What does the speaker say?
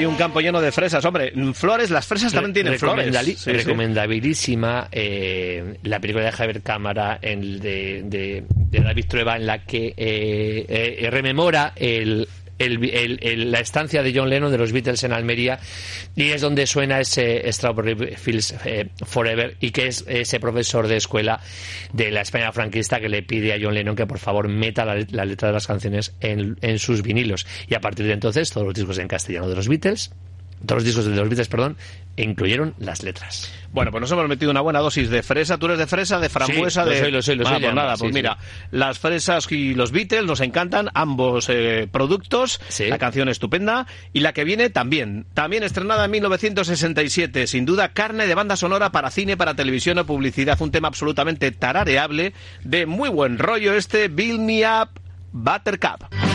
hay un campo lleno de fresas. Hombre, flores, las fresas también tienen flores. Recomendabilísima la película de Javier Cámara, de David Trueba, en la que rememora la estancia de John Lennon de los Beatles en Almería, y es donde suena ese Strawberry Fields Forever, y que es ese profesor de escuela de la España franquista que le pide a John Lennon que por favor meta la letra de las canciones en sus vinilos, y a partir de entonces todos los discos en castellano de los Beatles, incluyeron las letras. Bueno, pues nos hemos metido una buena dosis de fresa. ¿Tú eres de fresa, de frambuesa? Sí, lo soy. Pues nada, pues mira, las fresas y los Beatles nos encantan, ambos productos. Sí. La canción estupenda. Y la que viene también estrenada en 1967. Sin duda, carne de banda sonora para cine, para televisión o publicidad. Un tema absolutamente tarareable, de muy buen rollo Build Me Up, Buttercup.